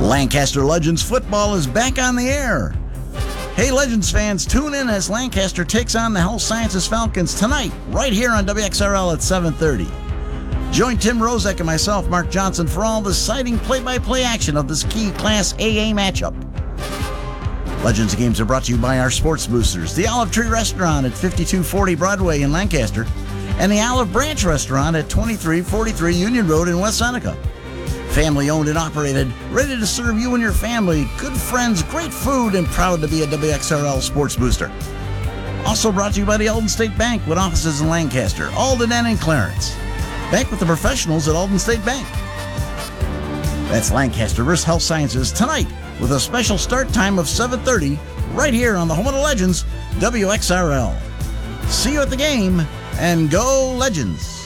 Lancaster Legends football is back on the air. Hey, Legends fans, tune in as Lancaster takes on the Health Sciences Falcons tonight, right here on WXRL at 7:30. Join Tim Rozek and myself, Mark Johnson, for all the exciting play-by-play action of this key Class AA matchup. Legends games are brought to you by our sports boosters, the Olive Tree Restaurant at 5240 Broadway in Lancaster, and the Olive Branch Restaurant at 2343 Union Road in West Seneca. Family owned and operated, ready to serve you and your family, good friends, great food, and proud to be a WXRL sports booster. Also brought to you by the Alden State Bank with offices in Lancaster, Alden, and in Clarence. Bank with the professionals at Alden State Bank. That's Lancaster vs. Health Sciences tonight with a special start time of 7:30 right here on the home of the Legends, WXRL. See you at the game, and go Legends!